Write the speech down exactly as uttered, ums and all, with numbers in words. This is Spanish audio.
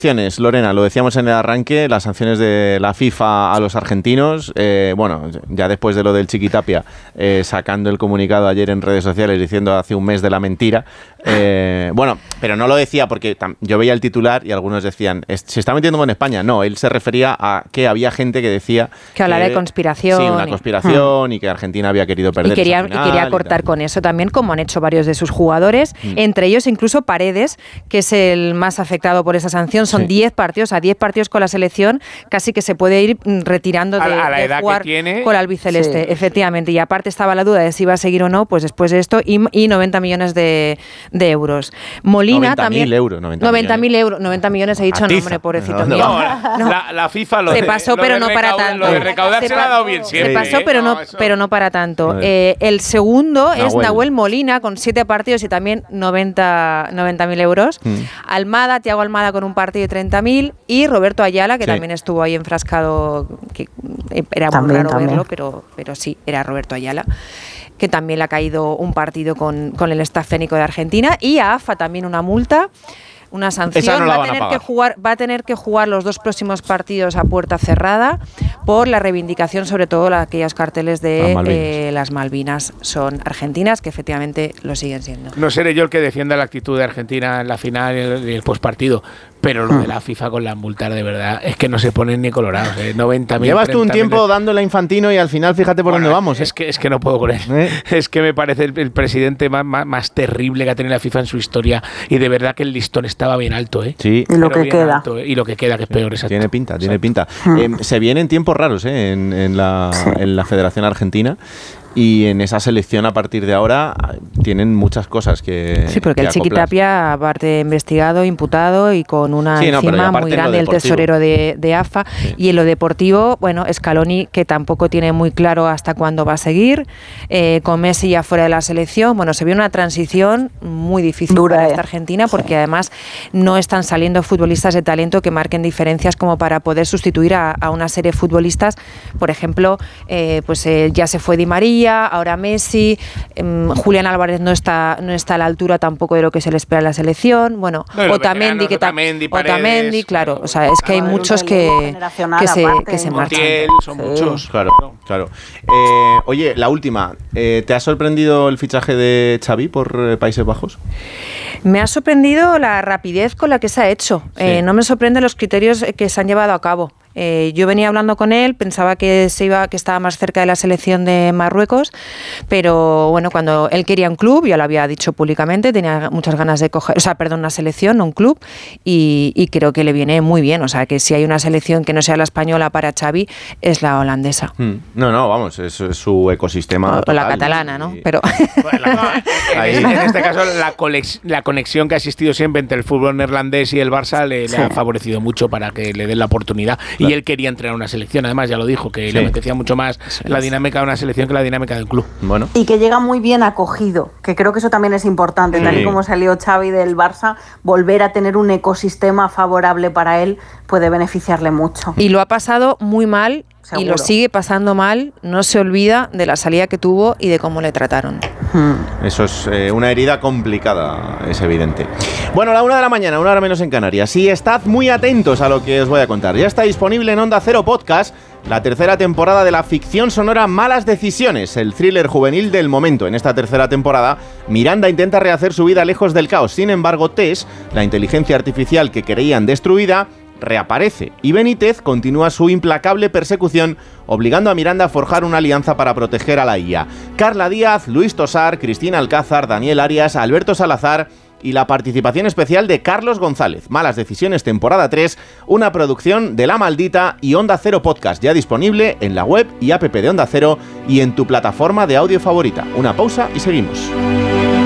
Lorena, lo decíamos en el arranque, las sanciones de la FIFA a los argentinos, eh, bueno, ya después de lo del Chiquitapia, eh, sacando el comunicado ayer en redes sociales diciendo hace un mes de la mentira, eh, bueno, pero no lo decía porque tam- yo veía el titular y algunos decían, se está metiendo con España. No, él se refería a que había gente que decía... Que hablara de conspiración. Sí, una y, conspiración hmm. y que Argentina había querido perder y quería, esa final y quería cortar y con eso también, como han hecho varios de sus jugadores, hmm. entre ellos incluso Paredes, que es el más afectado por esa sanción. Son diez sí. partidos, a diez partidos con la selección, casi que se puede ir retirando de, a, a la de edad jugar que tiene, con el albiceleste, sí. efectivamente. Y aparte estaba la duda de si iba a seguir o no, pues después de esto, y, y noventa millones de, de euros. Molina noventa también... mil euros. noventa mil euros, noventa millones he dicho, no, hombre, pobrecito no, no, mío. No, no. La, la FIFA lo se de, pasó, lo pero de no recaudar, para tanto. Lo de recaudar se, se le ha dado bien siempre. Se pasó, ¿eh? pero no, no eso... pero no para tanto. Eh, el segundo Nahuel. es Nahuel Molina, con siete partidos y también noventa mil euros. Mm. Almada, Thiago Almada con un partido y treinta mil. Y Roberto Ayala, que sí. también estuvo ahí enfrascado, que era muy también, raro también. verlo, pero, pero sí, era Roberto Ayala, que también le ha caído un partido con, con el staff técnico de Argentina. Y a AFA también una multa. Una sanción, no va, a tener que jugar, va a tener que jugar los dos próximos partidos a puerta cerrada por la reivindicación, sobre todo de aquellos carteles de Malvinas. Eh, las Malvinas son argentinas, que efectivamente lo siguen siendo. No seré yo el que defienda la actitud de Argentina en la final y el, el postpartido, pero lo de la FIFA con las multas, de verdad, es que no se ponen ni colorados. Eh. noventa mil. Llevas tú un tiempo dándole a Infantino y al final fíjate por bueno, dónde vamos. Es, es, que, es que no puedo con él. ¿Eh? Es que me parece el, el presidente más, más, más terrible que ha tenido la FIFA en su historia, y de verdad que el listón estaba bien alto. ¿eh? Sí. Y lo que queda. Alto, ¿eh? Y lo que queda, que es peor. Exacto. Tiene pinta, tiene exacto. pinta. Eh, se vienen tiempos raros ¿eh? en, en, la, en la Federación Argentina. Y en esa selección a partir de ahora tienen muchas cosas que Sí, porque que el Chiquitapia, aparte investigado, imputado y con una sí, encima no, muy grande el tesorero de, de AFA. Sí. Y en lo deportivo, bueno, Scaloni, que tampoco tiene muy claro hasta cuándo va a seguir, eh, con Messi ya fuera de la selección. Bueno, se viene una transición muy difícil Dura, para esta Argentina, porque además no están saliendo futbolistas de talento que marquen diferencias como para poder sustituir a, a una serie de futbolistas. Por ejemplo, eh, pues eh, ya se fue Di María, ahora Messi, eh, Julián Álvarez no está no está a la altura tampoco de lo que se le espera en la selección, bueno, no, Otamendi, que Otamendi, Paredes, Otamendi, claro, o sea, es que hay muchos que, que se, que se marchan. Montiel, son sí. muchos. Claro, claro. Eh, oye, la última, eh, ¿te ha sorprendido el fichaje de Xavi por eh, Países Bajos? Me ha sorprendido la rapidez con la que se ha hecho. Sí. Eh, no me sorprenden los criterios que se han llevado a cabo. Eh, yo venía hablando con él, pensaba que se iba, que estaba más cerca de la selección de Marruecos, pero bueno, cuando él quería un club, ya lo había dicho públicamente, tenía muchas ganas de coger, o sea, perdón, una selección, no un club, y, y creo que le viene muy bien. O sea, que si hay una selección que no sea la española para Xavi, es la holandesa. Hmm. No, no, vamos, es, es su ecosistema. O, o la catalana, ¿no? Y... Pero bueno, no, en, en este caso, la, colex, la conexión que ha existido siempre entre el fútbol neerlandés y el Barça le, sí. le ha favorecido mucho para que le den la oportunidad. Y él quería entrenar una selección, además ya lo dijo, que sí. le apetecía mucho más sí, la dinámica de una selección que la dinámica de un club. Bueno. Y que llega muy bien acogido, que creo que eso también es importante, sí. tal y como salió Xavi del Barça, volver a tener un ecosistema favorable para él puede beneficiarle mucho. Y lo ha pasado muy mal. Seguro. Y lo sigue pasando mal, no se olvida de la salida que tuvo y de cómo le trataron. Eso es eh, una herida complicada, es evidente. Bueno, la una de la mañana, una hora menos en Canarias. Y estad muy atentos a lo que os voy a contar. Ya está disponible en Onda Cero Podcast la tercera temporada de la ficción sonora Malas Decisiones, el thriller juvenil del momento. En esta tercera temporada, Miranda intenta rehacer su vida lejos del caos. Sin embargo, Tess, la inteligencia artificial que creían destruida, reaparece y Benítez continúa su implacable persecución, obligando a Miranda a forjar una alianza para proteger a la I A. Carla Díaz, Luis Tosar, Cristina Alcázar, Daniel Arias, Alberto Salazar y la participación especial de Carlos González. Malas Decisiones, temporada tres, una producción de La Maldita y Onda Cero Podcast, ya disponible en la web y app de Onda Cero y en tu plataforma de audio favorita. Una pausa y seguimos.